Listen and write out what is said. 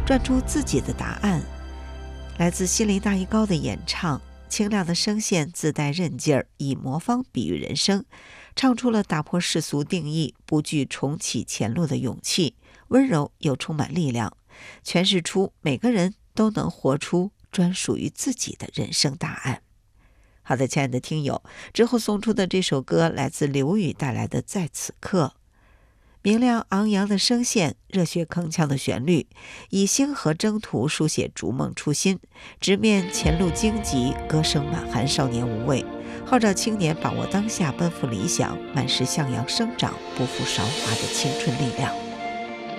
赚出自己的答案。来自心灵大一高的演唱，清亮的声线自带韧劲儿，以魔方比喻人生，唱出了打破世俗定义、不惧重启前路的勇气，温柔又充满力量，诠释出每个人都能活出专属于自己的人生答案。好的，亲爱的听友，之后送出的这首歌来自刘宇带来的《在此刻》，明亮昂扬的声线，热血铿锵的旋律，以星河征途书写逐梦初心，直面前路荆棘，歌声满含少年无畏，号召青年把握当下，奔赴理想，满是向阳生长，不负韶华的青春力量。